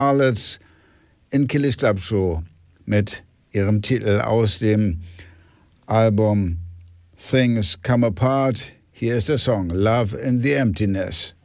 Starlets in Killis Club Show mit ihrem Titel aus dem Album Things Come Apart. Hier ist der Song Love in the Emptiness.